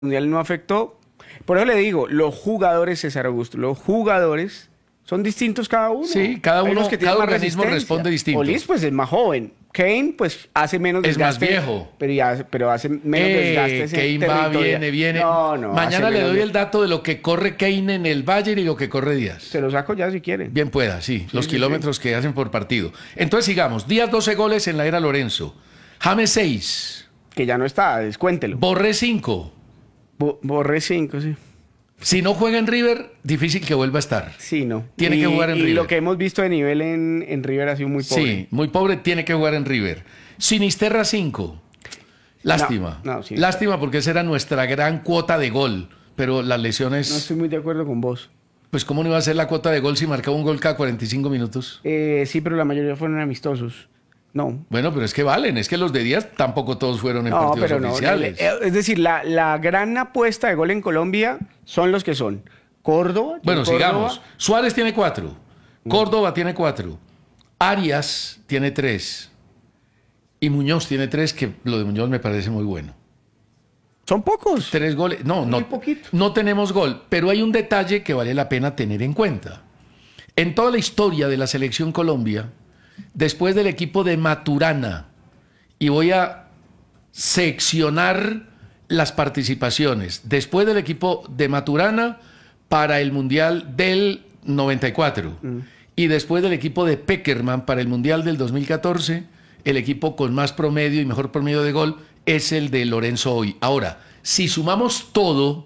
Mundial no afectó. Por eso le digo, los jugadores, César Augusto, los jugadores son distintos cada uno. Sí, cada Hay uno, unos que tienen cada más organismo resistencia. responde distinto. Olis, pues es más joven. Kane, pues hace menos Es más desgaste. viejo. Pero hace menos desgaste. Kane va, viene. No, no. Mañana hace le menos doy el dato de lo que corre Kane en el Bayern y lo que corre Díaz. Se lo saco ya si quieren. Bien pueda, sí, los sí, kilómetros que hacen por partido. Entonces sigamos. Díaz 12 goles en la era Lorenzo. James 6. Que ya no está, descuéntelo. Borré 5. Borré 5, sí. Si no juega en River, difícil que vuelva a estar. Sí, no. Tiene que jugar en y River. lo que hemos visto de nivel en River ha sido muy pobre. Sí, muy pobre, tiene que jugar en River. Sinisterra 5. Lástima. No, sí. Lástima porque esa era nuestra gran cuota de gol. Pero las lesiones. No estoy muy de acuerdo con vos. Pues, ¿cómo no iba a ser la cuota de gol si marcaba un gol cada 45 minutos? Sí, pero la mayoría fueron amistosos. No. Bueno, pero es que valen. Es que los de Díaz tampoco todos fueron en No, partidos pero no. oficiales. Es decir, la gran apuesta de gol en Colombia son los que son. Córdoba. Bueno, Córdoba, sigamos. Suárez tiene 4. Córdoba tiene 4. Arias tiene 3. Y Muñoz tiene 3, que lo de Muñoz me parece muy bueno. Son pocos. 3 goles. No, Muy poquito. no tenemos gol, pero hay un detalle que vale la pena tener en cuenta. En toda la historia de la selección Colombia, después del equipo de Maturana, y voy a seccionar las participaciones, después del equipo de Maturana para el Mundial del 94 y después del equipo de Peckerman para el Mundial del 2014, el equipo con más promedio y mejor promedio de gol es el de Lorenzo hoy. Ahora, si sumamos todo,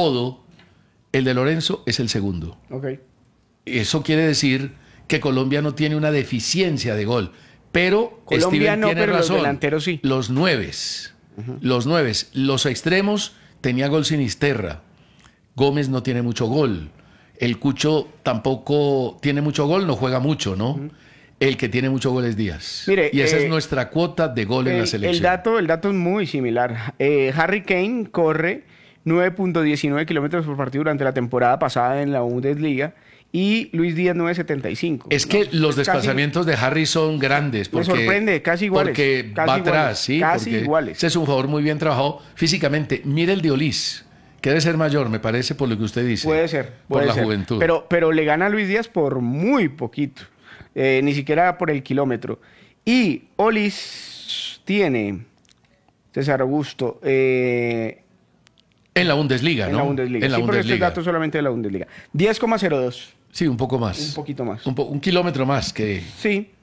el de Lorenzo es el segundo. Ok. Eso quiere decir que Colombia no tiene una deficiencia de gol. Pero Colombia Steven no, tiene pero los razón. delanteros sí. Los nueves. Los nueves. Los extremos tenía gol Sinisterra. Gómez no tiene mucho gol. El Cucho tampoco tiene mucho gol, no juega mucho, ¿no? El que tiene mucho gol es Díaz. Mire, y esa es nuestra cuota de gol en la selección. El dato es muy similar. Harry Kane corre 9.19 kilómetros por partido durante la temporada pasada en la Bundesliga y Luis Díaz 9.75. Es que ¿no? los Es desplazamientos de Harry son grandes. Me sorprende, casi iguales. Porque casi va iguales, atrás, sí. Casi porque iguales. ese es un jugador muy bien trabajado físicamente. Mire el de Olís, que debe ser mayor, me parece, por lo que usted dice. Puede ser. Por la ser. juventud. Pero le gana a Luis Díaz por muy poquito. Ni siquiera por el kilómetro. Y Olis tiene, César Augusto, En la Bundesliga, ¿no? en la Bundesliga. En la Sí, porque este es Bundesliga. dato solamente de la Bundesliga. 10,02. Sí, un poco más. Un poquito más. Un kilómetro más que Sí.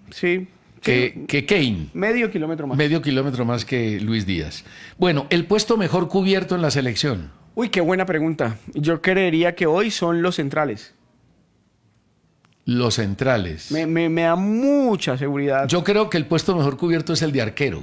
Kane. Medio kilómetro más. Medio kilómetro más que Luis Díaz. Bueno, el puesto mejor cubierto en la selección. Uy, qué buena pregunta. Yo creería que hoy son los centrales. Los centrales. Me da mucha seguridad. Yo creo que el puesto mejor cubierto es el de arquero.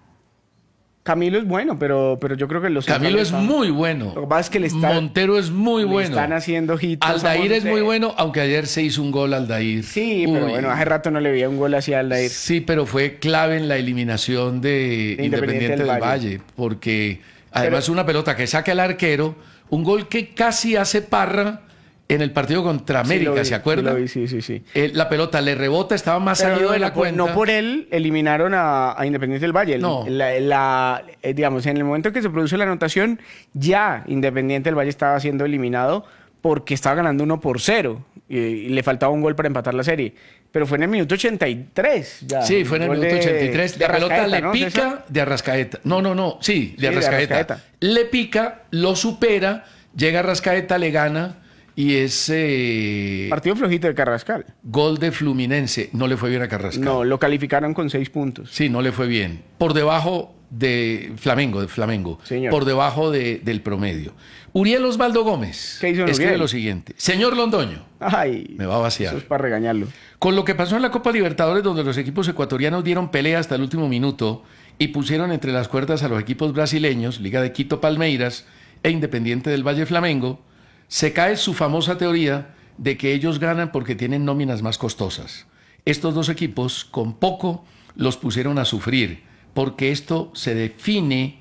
Camilo es bueno, pero yo creo que los Camilo centrales es son- muy bueno. Lo que pasa es que le están, Montero es muy le bueno. están haciendo hits. a Aldair es muy Montero. bueno, aunque ayer se hizo un gol Aldair. Sí, pero Uy. bueno, hace rato no le veía un gol hacia Aldair. Sí, pero fue clave en la eliminación de Independiente del Valle, porque además una pelota que saca el arquero, un gol que casi hace Parra en el partido contra Sí, América, lo vi, ¿se acuerda? lo vi, sí. La pelota le rebota, estaba más Pero salido no, de la cuenta. no por él eliminaron a Independiente del Valle. No. Digamos, en el momento que se produce la anotación, ya Independiente del Valle estaba siendo eliminado porque estaba ganando 1-0 y le faltaba un gol para empatar la serie. Pero fue en el minuto 83 ya. Sí, fue en el Gol minuto de- 83. de La pelota Arrascaeta, le ¿no, pica César? de Arrascaeta. No. Sí, de de Arrascaeta. Arrascaeta. Le pica, lo supera, llega Arrascaeta, le gana y es Partido flojito de Carrascal. gol de Fluminense. No le fue bien a Carrascal. No, lo calificaron con 6 puntos. Sí, no le fue bien. Por debajo de Flamengo. Señor. Por debajo del promedio. Uriel Osvaldo Gómez ¿Qué hizo escribe Uriel? lo siguiente. Señor Londoño, Ay, me va a vaciar. eso es para regañarlo. Con lo que pasó en la Copa Libertadores, donde los equipos ecuatorianos dieron pelea hasta el último minuto y pusieron entre las cuerdas a los equipos brasileños, Liga de Quito Palmeiras e Independiente del Valle Flamengo, se cae su famosa teoría de que ellos ganan porque tienen nóminas más costosas. Estos dos equipos, con poco, los pusieron a sufrir, porque esto se define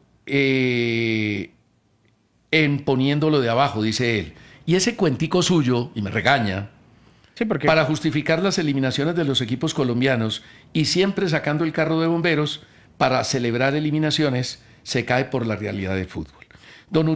en poniéndolo de abajo, dice él. Y ese cuentico suyo, y me regaña, Sí, porque para justificar las eliminaciones de los equipos colombianos y siempre sacando el carro de bomberos para celebrar eliminaciones, se cae por la realidad del fútbol. Don